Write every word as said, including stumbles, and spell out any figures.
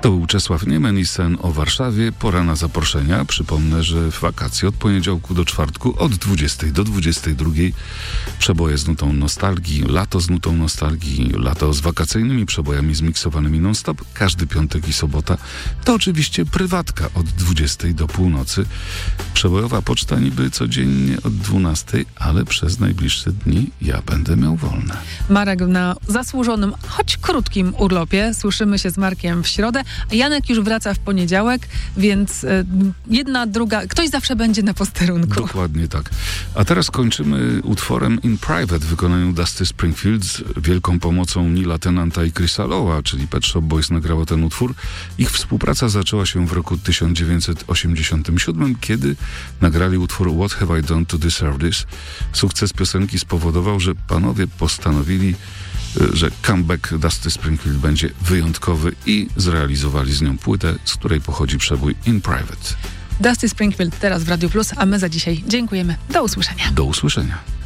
To był Czesław Niemen i Sen o Warszawie. Pora na zaproszenia. Przypomnę, że w wakacje od poniedziałku do czwartku od dwudziestej do dwudziestej drugiej przeboje z nutą nostalgii, lato z nutą nostalgii, lato z wakacyjnymi przebojami zmiksowanymi non-stop. Każdy piątek i sobota to oczywiście prywatka od dwudziestej do północy. Przebojowa poczta niby codziennie od dwunastej, ale przez najbliższe dni ja będę miał wolne. Marek na zasłużonym, choć krótkim urlopie. Słyszymy się z Markiem w środę. Janek już wraca w poniedziałek, więc y, jedna, druga, ktoś zawsze będzie na posterunku. Dokładnie tak. A teraz kończymy utworem In Private w wykonaniu Dusty Springfield z wielką pomocą Nila Tennanta i Chrisa Lowa, czyli Pet Shop Boys nagrało ten utwór. Ich współpraca zaczęła się w roku tysiąc dziewięćset osiemdziesiątym siódmym, kiedy nagrali utwór What Have I Done to Deserve This? Sukces piosenki spowodował, że panowie postanowili, że comeback Dusty Springfield będzie wyjątkowy i zrealizowali z nią płytę, z której pochodzi przebój In Private. Dusty Springfield teraz w Radiu Plus, a my za dzisiaj dziękujemy. Do usłyszenia. Do usłyszenia.